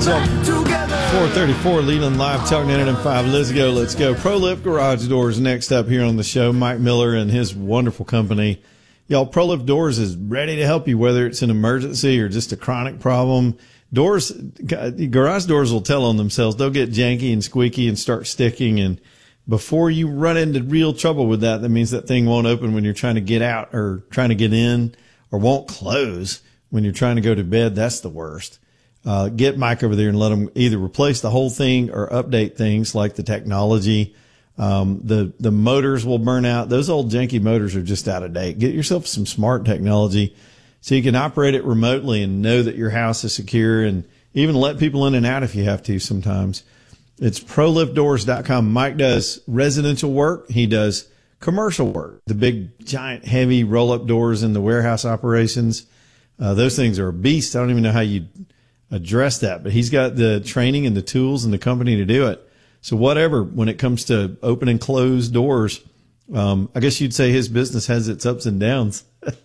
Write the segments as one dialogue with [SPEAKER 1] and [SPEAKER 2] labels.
[SPEAKER 1] What's up? 434 Leland Live, Talk 905. Let's go. ProLift Garage Doors next up here on the show. Mike Miller and his wonderful company. Y'all, ProLift Doors is ready to help you, whether it's an emergency or just a chronic problem. Garage doors will tell on themselves. They'll get janky and squeaky and start sticking. And before you run into real trouble with that means that thing won't open when you're trying to get out or trying to get in, or won't close when you're trying to go to bed. That's the worst. Get Mike over there and let him either replace the whole thing or update things like the technology. The motors will burn out. Those old janky motors are just out of date. Get yourself some smart technology so you can operate it remotely and know that your house is secure, and even let people in and out if you have to sometimes. It's proliftdoors.com. Mike does residential work. He does commercial work, the big, giant, heavy roll-up doors in the warehouse operations. Those things are a beast. I don't even know how you address that, but he's got the training and the tools and the company to do it. So whatever, when it comes to open and close doors, I guess you'd say his business has its ups and downs.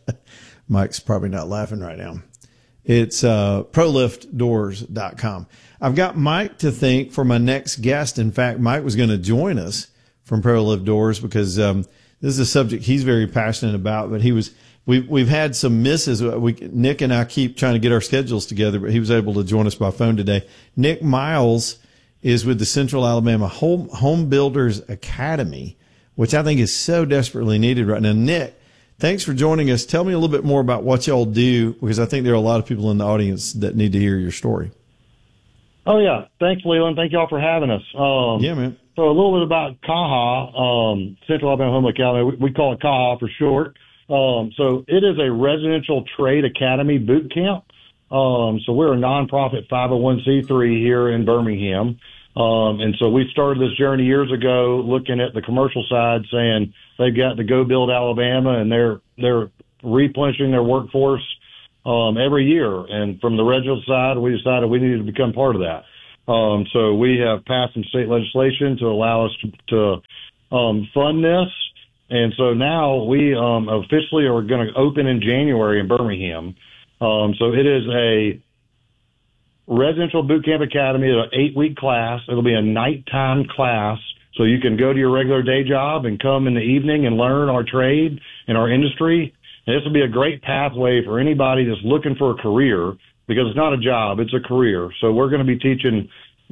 [SPEAKER 1] Mike's probably not laughing right now. It's proliftdoors.com. I've got Mike to thank for my next guest. In fact, Mike was going to join us from ProLift Doors because this is a subject he's very passionate about, but we've had some misses. Nick and I keep trying to get our schedules together, but he was able to join us by phone today. Nick Miles is with the Central Alabama Home Builders Academy, which I think is so desperately needed right now. Nick, thanks for joining us. Tell me a little bit more about what y'all do, because I think there are a lot of people in the audience that need to hear your story.
[SPEAKER 2] Oh, yeah. Thanks, Leland. Thank y'all for having us.
[SPEAKER 1] Yeah, man.
[SPEAKER 2] So a little bit about CAHA, Central Alabama Home Academy. We call it CAHA for short. So it is a residential trade academy boot camp. So we're a nonprofit 501c3 here in Birmingham. And so we started this journey years ago looking at the commercial side, saying they've got to go build Alabama, and they're replenishing their workforce every year. And from the residential side, we decided we needed to become part of that. So we have passed some state legislation to allow us to fund this. And so now we officially are going to open in January in Birmingham. So it is a residential boot camp academy, an 8-week class. It'll be a nighttime class, so you can go to your regular day job and come in the evening and learn our trade and our industry. And this will be a great pathway for anybody that's looking for a career, because it's not a job, it's a career. So we're going to be teaching,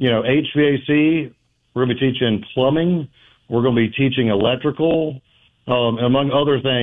[SPEAKER 2] HVAC. We're going to be teaching plumbing. We're going to be teaching electrical, among other things.